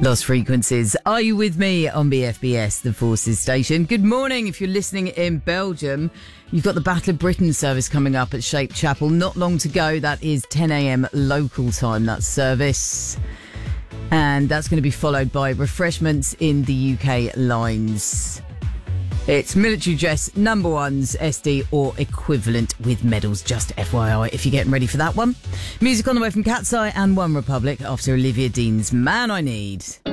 Lost Frequencies. Are you with me on BFBS, the Forces station? Good morning. If you're listening in Belgium, you've got the Battle of Britain service coming up at Shape Chapel. Not long to go. That is 10 a.m. local time, that service. And that's going to be followed by refreshments in the UK lines. It's military dress, number ones, SD or equivalent with medals, just FYI if you're getting ready for that one. Music on the way from Cat's Eye and One Republic after Olivia Dean's Man I Need.